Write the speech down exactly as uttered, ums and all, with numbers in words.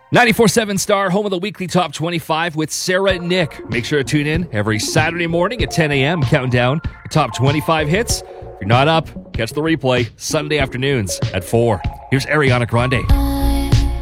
ninety-four point seven Star, home of the weekly top twenty-five with Sarah and Nick. Make sure to tune in every Saturday morning at ten a.m. Counting down the top twenty-five hits. If you're not up, catch the replay Sunday afternoons at four. Here's Ariana Grande.